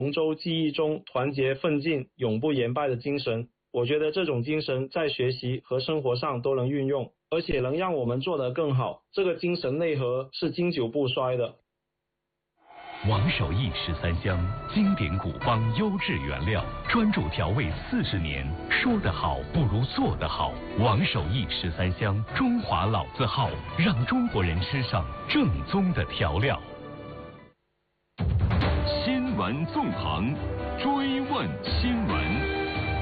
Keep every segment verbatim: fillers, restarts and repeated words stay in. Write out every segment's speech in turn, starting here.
洪州记忆中团结奋进、永不言败的精神。我觉得这种精神在学习和生活上都能运用，而且能让我们做得更好。这个精神内核是经久不衰的。 王守义十三香，经典古方优质原料，专注调味四十年，说得好不如做得好。王守义十三香，中华老字号，让中国人吃上正宗的调料。 新闻纵横，追问新闻。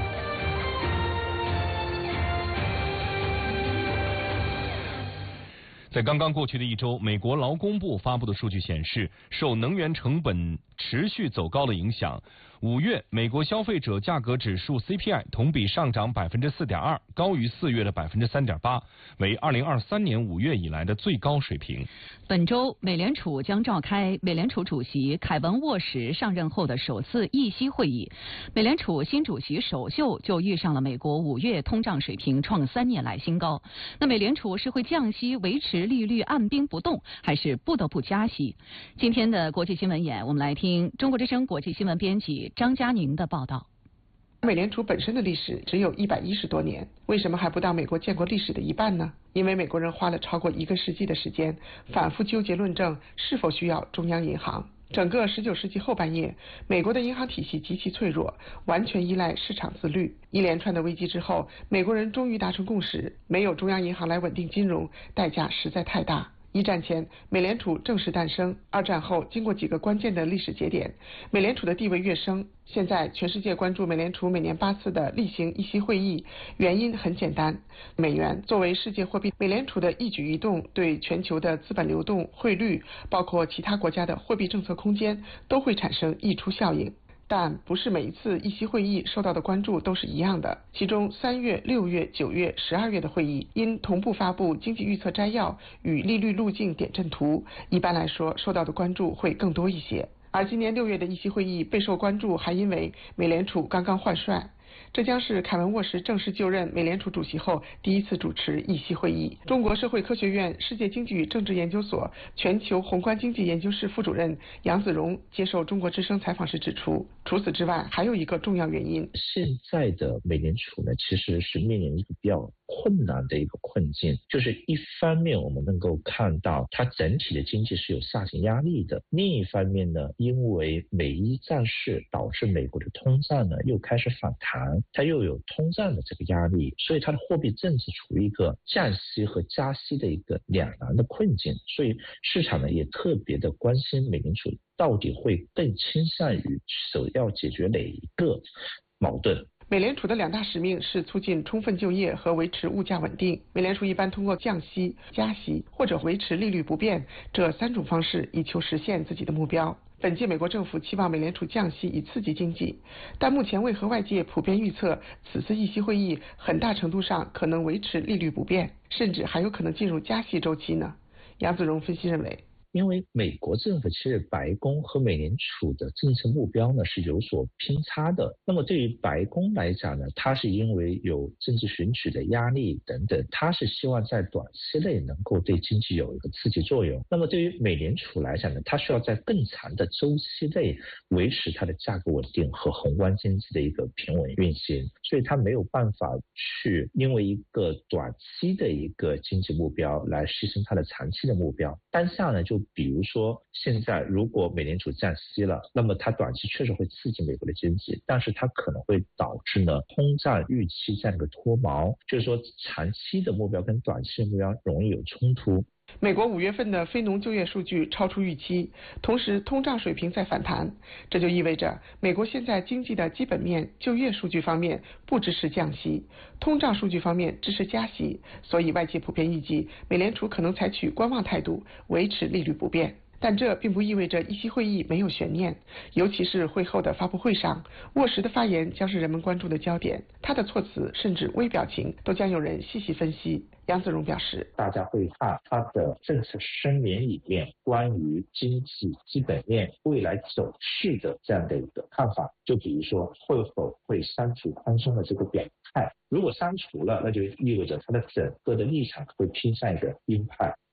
在刚刚过去的一周，美国劳工部发布的数据显示，受能源成本持续走高的影响，五月美国消费者价格指数 C P I 同比上涨百分之四点二，高于四月的百分之三点八，为二零二三年五月以来的最高水平。 本周，美联储将召开美联储主席凯文沃什上任后的首次议息会议。美联储新主席首秀就遇上了美国五月通胀水平创三年来新高。那美联储是会降息维持利率按兵不动，还是不得不加息？今天的国际新闻眼，我们来听中国之声国际新闻编辑张佳宁的报道。 美联储本身的历史只有一百一十多年，为什么还不到美国建国历史的一半呢？因为美国人花了超过一个世纪的时间，反复纠结论证是否需要中央银行。整个十九世纪后半叶，美国的银行体系极其脆弱，完全依赖市场自律。一连串的危机之后，美国人终于达成共识，没有中央银行来稳定金融，代价实在太大。一战前，美联储正式诞生；二战后，经过几个关键的历史节点，美联储的地位跃升。现在，全世界关注美联储每年八次的例行议息会议，原因很简单：美元作为世界货币，美联储的一举一动对全球的资本流动、汇率，包括其他国家的货币政策空间，都会产生溢出效应。但不是每一次议息会议受到的关注都是一样的，其中三月、六月、九月、十二月的会议因同步发布经济预测摘要与利率路径点阵图，一般来说受到的关注会更多一些。而今年六月的议息会议备受关注，还因为美联储刚刚换帅。这将是凯文沃什正式就任美联储主席后第一次主持议息会议。中国社会科学院世界经济与政治研究所全球宏观经济研究室副主任杨子荣接受中国之声采访时指出，除此之外还有一个重要原因。 现在的美联储呢，其实是面临一个比较困难的一个困境，就是一方面我们能够看到它整体的经济是有下行压力的，另一方面呢，因为美伊战事导致美国的通胀呢又开始反弹，它又有通胀的这个压力，所以它的货币政策处于一个降息和加息的一个两难的困境，所以市场呢也特别的关心美联储到底会更倾向于首要解决哪一个矛盾。 美联储的两大使命是促进充分就业和维持物价稳定。美联储一般通过降息、加息或者维持利率不变这三种方式，以求实现自己的目标。本届美国政府期望美联储降息以刺激经济，但目前为何外界普遍预测此次议息会议很大程度上可能维持利率不变，甚至还有可能进入加息周期呢？杨子荣分析认为， 因为美国政府其实白宫和美联储的政策目标呢是有所偏差的。那么对于白宫来讲呢，它是因为有政治选举的压力等等，它是希望在短期内能够对经济有一个刺激作用。那么对于美联储来讲呢，它需要在更长的周期内维持它的价格稳定和宏观经济的一个平稳运行，所以它没有办法去因为一个短期的一个经济目标来牺牲它的长期的目标。当下呢，就比如说现在如果美联储降息了，那么它短期确实会刺激美国的经济，但是它可能会导致呢通胀预期这样一个脱锚，就是说长期的目标跟短期的目标容易有冲突。 美国五月份的非农就业数据超出预期，同时通胀水平在反弹，这就意味着美国现在经济的基本面就业数据方面不支持降息，通胀数据方面支持加息，所以外界普遍预计美联储可能采取观望态度，维持利率不变。但这并不意味着议息会议没有悬念，尤其是会后的发布会上，沃什的发言将是人们关注的焦点，他的措辞甚至微表情都将有人细细分析。杨子荣表示， 大家会看他的政策声明里面关于经济基本面未来走势的这样的一个看法，就比如说会否会删除宽松的这个表态，如果删除了，那就意味着他的整个的立场会偏向一个鹰派。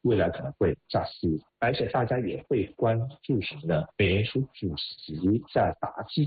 未来可能会诈尸，而且大家也会关注什么呢？美联储主席在答击